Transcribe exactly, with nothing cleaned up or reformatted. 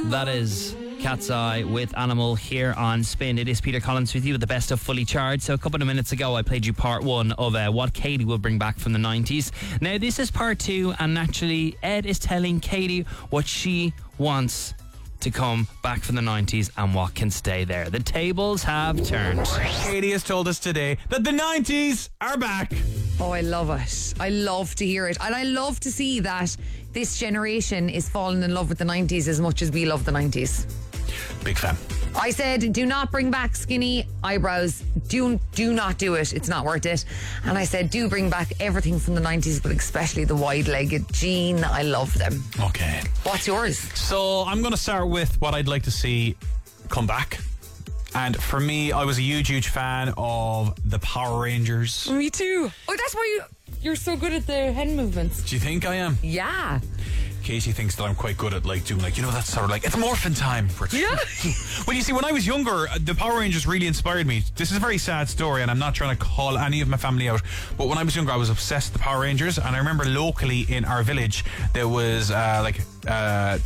That is Cat's Eye with Animal here on Spin. It is Peter Collins with you with the best of Fully Charged. So a couple of minutes ago I played you part one of uh, what Katie will bring back from the nineties. Now this is part two, and naturally Ed is telling Katie what she wants to come back from the nineties and what can stay there. The tables have turned. Katie has told us today that the nineties are back. Oh, I love it. I love to hear it. And I love to see that this generation is falling in love with the nineties as much as we love the nineties. Big fan. I said, do not bring back skinny eyebrows. Do do not do it. It's not worth it. And I said, do bring back everything from the nineties, but especially the wide-legged jean. I love them. Okay. What's yours? So I'm going to start with what I'd like to see come back. And for me, I was a huge, huge fan of the Power Rangers. Me too. Oh, that's why you, you're so good at the hand movements. Do you think I am? Yeah. Katie thinks that I'm quite good at like doing like, you know, that sort of like, it's morphin' time. Yeah. Well, you see, when I was younger, the Power Rangers really inspired me. This is a very sad story, and I'm not trying to call any of my family out, but when I was younger, I was obsessed with the Power Rangers, and I remember locally in our village, there was uh, like uh,